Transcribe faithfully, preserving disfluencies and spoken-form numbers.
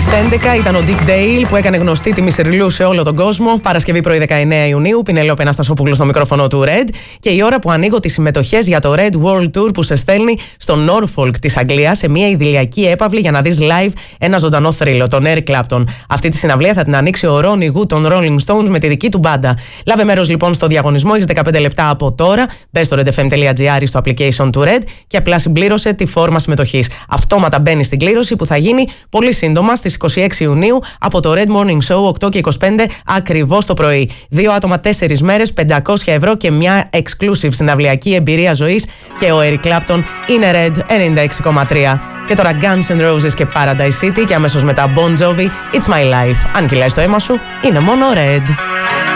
στις έντεκα ήταν ο Dick Dale που έκανε γνωστή τη Μισηρλού σε όλο τον κόσμο. Παρασκευή πρωί δεκαεννέα Ιουνίου, Πινελόπη Αναστασοπούλου στο μικρόφωνο του Red. Και η ώρα που ανοίγω τις συμμετοχές για το Red World Tour που σε στέλνει στο Norfolk της Αγγλίας σε μια ιδηλιακή έπαυλη για να δεις live ένα ζωντανό θρύλο, τον Eric Clapton. Αυτή τη συναυλία θα την ανοίξει ο Ronnie Wood των Rolling Stones με τη δική του μπάντα. Λάβε μέρος λοιπόν στο διαγωνισμό, έχεις δεκαπέντε λεπτά από τώρα. Μπες στο redfm.gr στο application του Red και απλά συμπλήρωσε τη φόρμα συμμετοχής. Αυτόματα μπαίνει στην κλήρωση που θα γίνει πολύ σύντομα στις είκοσι έξι Ιουνίου από το Red Morning Show οκτώ και είκοσι πέντε ακριβώς το πρωί. Δύο άτομα, τέσσερις μέρες, πεντακόσια ευρώ και μια exclusive συναυλιακή εμπειρία ζωής και ο Eric Clapton είναι Red ενενήντα έξι κόμμα τρία. Και τώρα Guns N' Roses και Paradise City και αμέσως μετά Bon Jovi, It's My Life. Αν κυλάει το αίμα σου, είναι μόνο Red.